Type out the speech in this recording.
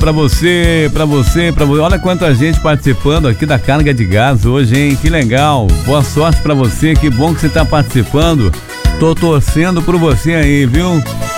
pra você. Olha quanta gente participando aqui da Carga de Gás hoje, hein? Que legal. Boa sorte pra você, que bom que você tá participando. Tô torcendo por você aí, viu?